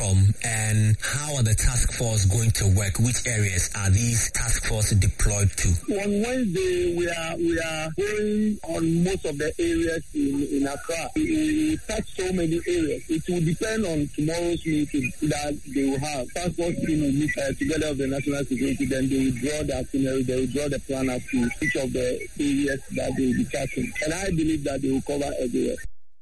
from, and how are the task force going to work? Which areas are these task force deployed to? On Wednesday, we are going on most of the areas in Accra. We touch so many areas. It will depend on tomorrow's meeting that they will have. Task force team will meet together with the national security, then they will draw the itinerary, they will draw the plan as to each of the areas that they will be touching. And I believe that they will cover everywhere.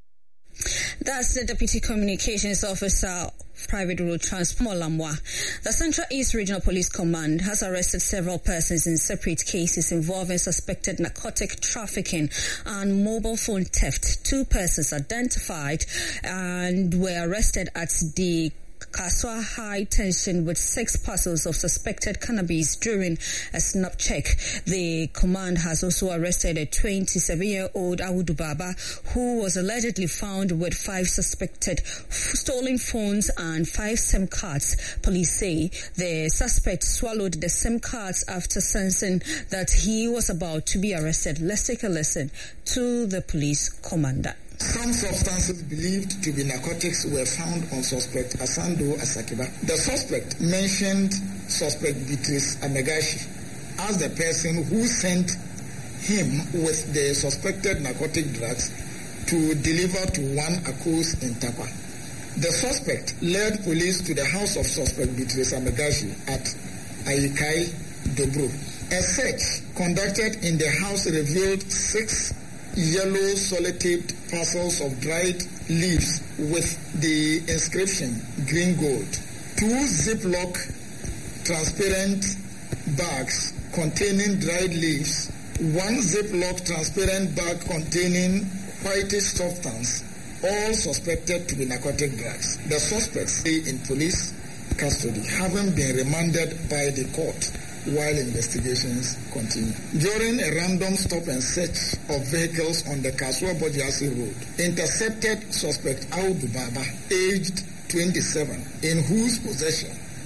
That's the Deputy Communications Officer, Private Road Transport Lamwa. The Central East Regional Police Command has arrested several persons in separate cases involving suspected narcotic trafficking and mobile phone theft. 2 persons identified and were arrested at the Kaswa High Tension with 6 parcels of suspected cannabis during a snap check. The command has also arrested a 27-year-old Awudu Baba who was allegedly found with 5 suspected stolen phones and 5 SIM cards. Police say the suspect swallowed the SIM cards after sensing that he was about to be arrested. Let's take a listen to the police commander. Some substances believed to be narcotics were found on suspect Asando Asakiba. The suspect mentioned suspect Beatrice Amegashi as the person who sent him with the suspected narcotic drugs to deliver to one Akos in Tapa. The suspect led police to the house of suspect Beatrice Amegashi at Ayikai Dobro. A search conducted in the house revealed 6 yellow solid-taped parcels of dried leaves with the inscription green gold, 2 Ziploc transparent bags containing dried leaves, 1 Ziploc transparent bag containing whitish substance, all suspected to be narcotic drugs. The suspects stay in police custody, having been remanded by the court while investigations continue. During a random stop and search of vehicles on the Kaswa Bojasi Road, intercepted suspect Audu Baba, aged 27, in whose possession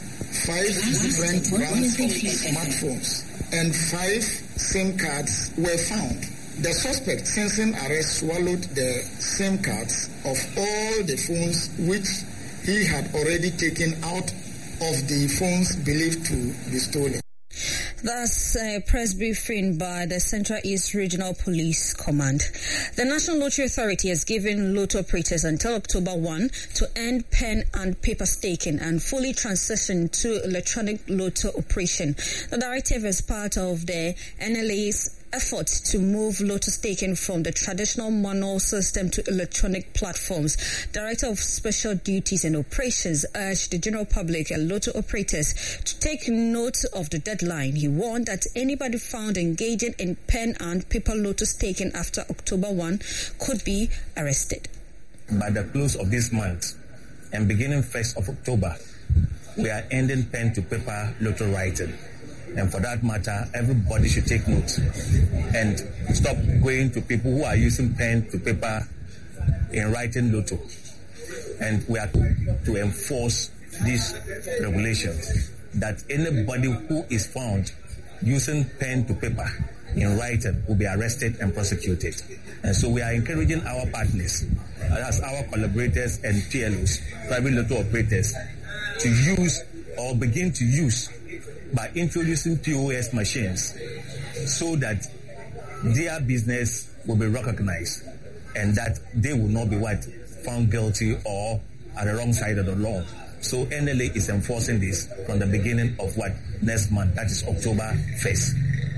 5 different brands of smartphones and 5 SIM cards were found. The suspect, sensing arrest, swallowed the SIM cards of all the phones which he had already taken out of the phones believed to be stolen. That's a press briefing by the Central East Regional Police Command. The National Lottery Authority has given lotto operators until October 1 to end pen and paper staking and fully transition to electronic lotto operation. The directive is part of the NLA's effort to move lotto staking from the traditional manual system to electronic platforms. Director of Special Duties and Operations urged the general public and lotto operators to take note of the deadline. He warned that anybody found engaging in pen and paper lotto staking after October 1 could be arrested. By the close of this month and beginning 1st of October, we are ending pen to paper lotto writing. And for that matter, everybody should take note and stop going to people who are using pen to paper in writing lotto. And we are to enforce these regulations that anybody who is found using pen to paper in writing will be arrested and prosecuted. And so we are encouraging our partners, as our collaborators and PLOs, private lotto operators, to use or begin to use by introducing POS machines so that their business will be recognized and that they will not be found guilty or at the wrong side of the law. So NLA is enforcing this from the beginning of next month, that is October 1st.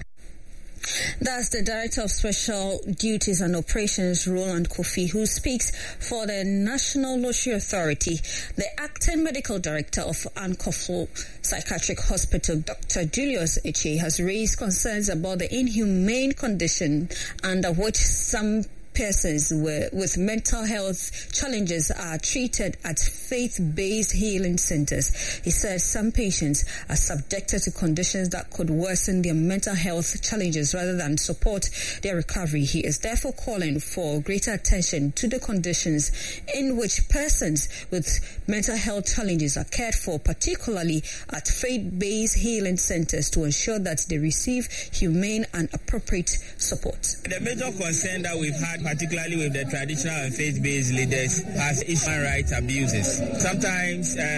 That's the Director of Special Duties and Operations, Roland Kofi, who speaks for the National Lottery Authority. The Acting Medical Director of Ankofo Psychiatric Hospital, Dr. Julius Eche, has raised concerns about the inhumane condition under which some persons with mental health challenges are treated at faith-based healing centers. He says some patients are subjected to conditions that could worsen their mental health challenges rather than support their recovery. He is therefore calling for greater attention to the conditions in which persons with mental health challenges are cared for, particularly at faith-based healing centers, to ensure that they receive humane and appropriate support. The major concern that we've had, particularly with the traditional and faith-based leaders, has human rights abuses. Sometimes